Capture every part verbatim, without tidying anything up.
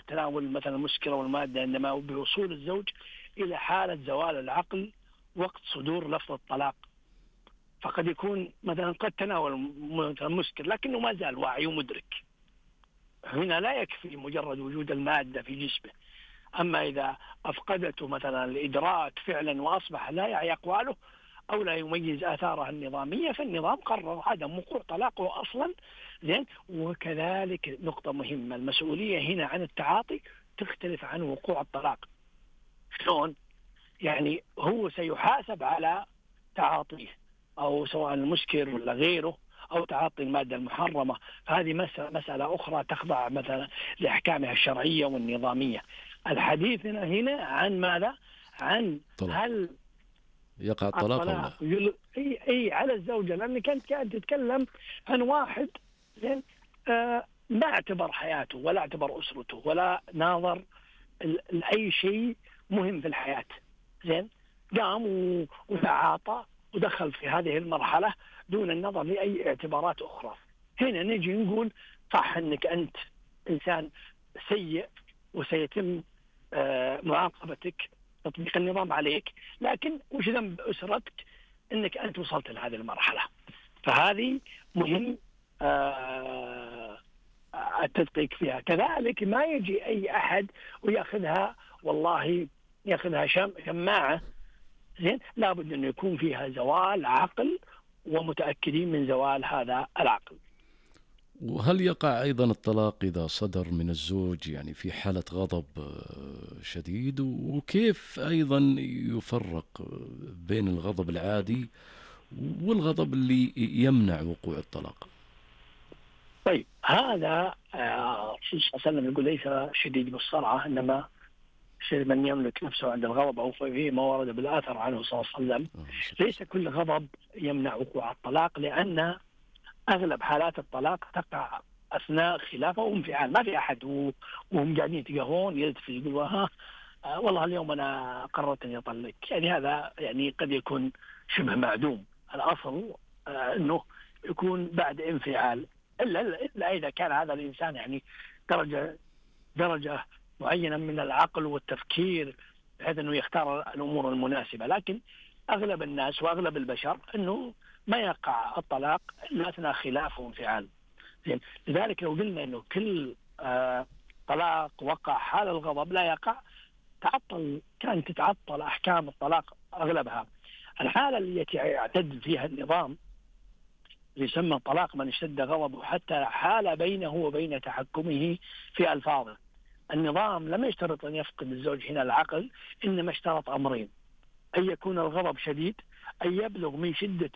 تناول مثلا المسكر والمادة، إنما بوصول الزوج إلى حالة زوال العقل وقت صدور لفظ الطلاق. فقد يكون مثلا قد تناول مثلا مسكر لكنه ما زال واعي ومدرك، هنا لا يكفي مجرد وجود المادة في جسمه. أما إذا أفقدته مثلا الإدراك فعلا وأصبح لا يعي أقواله أو لا يميز آثارها النظامية، فالنظام قرر عدم وقوع طلاقه أصلا. زين. وكذلك نقطة مهمة، المسؤولية هنا عن التعاطي تختلف عن وقوع الطلاق. شلون؟ يعني هو سيحاسب على تعاطيه، أو سواء المسكر ولا غيره، أو تعاطي المادة المحرمة، فهذه مسألة أخرى تخضع مثلا لأحكامها الشرعية والنظامية. الحديث هنا عن ماذا؟ عن طلاق. هل يقع الطلاق أو لا؟ الطلاق يل... أي أي على الزوجة، لأنك كانت كانت تتكلم عن واحد زين آه ما اعتبر حياته ولا اعتبر أسرته ولا ناظر لأي شيء مهم في الحياة. زين. قام و... وتعاطى ودخل في هذه المرحلة دون النظر لأي اعتبارات أخرى. هنا نجي نقول صح أنك أنت إنسان سيء وسيتم آه معاقبتك، تطبيق النظام عليك، لكن وش ذنب أسرتك أنك أنت وصلت لهذه المرحلة؟ فهذه مهم آه التدقيق فيها. كذلك ما يجي أي أحد ويأخذها والله يأخذها شماعة. زين. لابد أن يكون فيها زوال عقل ومتأكدين من زوال هذا العقل. وهل يقع أيضا الطلاق إذا صدر من الزوج يعني في حالة غضب شديد؟ وكيف أيضا يفرق بين الغضب العادي والغضب اللي يمنع وقوع الطلاق؟ طيب هذا الرسول صلى الله عليه وسلم يقول ليس شديد بالصرعة إنما من يملك نفسه عند الغضب، أو فيه ما ورد بالآثر عنه صلى الله عليه وسلم. ليس كل غضب يمنع وقوع الطلاق، لأن أغلب حالات الطلاق تقع أثناء خلاف أو انفعال. ما في أحد وهم قاعدين يتقهون يلتفت يقول ها آه والله اليوم أنا قررت أن أطلق. يعني هذا يعني قد يكون شبه معدوم. الأصل آه أنه يكون بعد انفعال، إلا, إلا إذا كان هذا الإنسان يعني درجة درجة معينة من العقل والتفكير بحيث أنه يختار الأمور المناسبة. لكن أغلب الناس وأغلب البشر أنه ما يقع الطلاق إلا أثناء خلاف وانفعال. زين. لذلك لو قلنا أنه كل آه طلاق وقع حال الغضب لا يقع، تعطل كانت تتعطل أحكام الطلاق أغلبها. الحالة التي يعتد فيها النظام يسمى طلاق من اشتد غضبه حتى حال بينه وبين تحكمه في ألفاظه. النظام لم يشترط أن يفقد الزوج هنا العقل، إنما اشترط أمرين: أن يكون الغضب شديد، أن يبلغ من شدة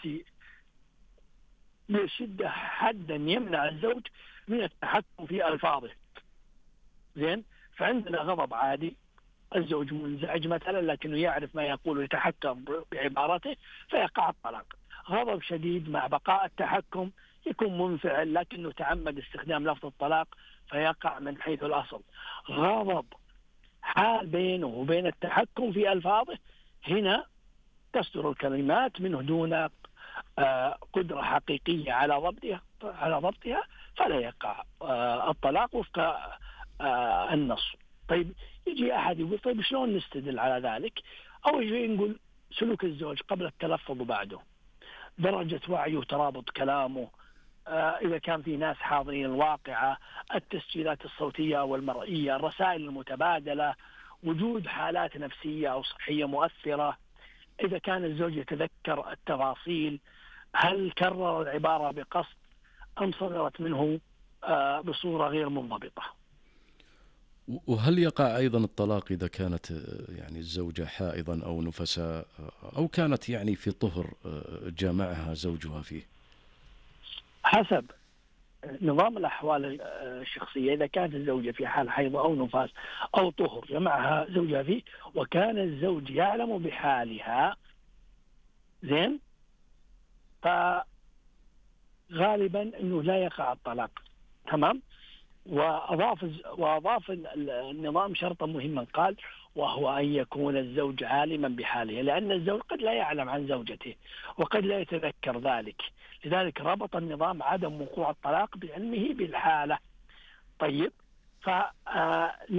من شدة حدا يمنع الزوج من التحكم في ألفاظه. زين. فعندنا غضب عادي، الزوج منزعج مثلا لكنه يعرف ما يقول ويتحكم بعبارته فيقع الطلاق. غضب شديد مع بقاء التحكم يكون منفعل لكنه تعمد استخدام لفظ الطلاق فيقع من حيث الأصل. غضب حال بينه وبين التحكم في ألفاظه، هنا تصدر الكلمات منه دون آه قدرة حقيقية على ضبطها على ضبطها فلا يقع آه الطلاق وفق آه النص. طيب يجي أحد يقول طيب شلون نستدل على ذلك؟ أو يجي نقول سلوك الزوج قبل التلفظ وبعده، درجة وعيه وترابط كلامه، آه إذا كان في ناس حاضرين الواقعة، التسجيلات الصوتية والمرئية، الرسائل المتبادلة، وجود حالات نفسية أو صحية مؤثرة، إذا كان الزوج يتذكر التفاصيل، هل كرر العبارة بقصد أم صدرت منه آه بصورة غير منضبطة. وهل يقع أيضا الطلاق إذا كانت يعني الزوجة حائضا أو نفساء أو كانت يعني في طهر جامعها زوجها فيه؟ حسب نظام الأحوال الشخصية. إذا كانت الزوجة في حال حيض أو نفاس أو طهر جمعها زوجها فيه وكان الزوج يعلم بحالها، زين، فغالبا أنه لا يقع الطلاق. تمام. وأضاف وأضاف النظام شرطا مهما قال وهو أن يكون الزوج عالما بحاله، لأن الزوج قد لا يعلم عن زوجته وقد لا يتذكر ذلك. لذلك ربط النظام عدم وقوع الطلاق بعلمه بالحالة. طيب ف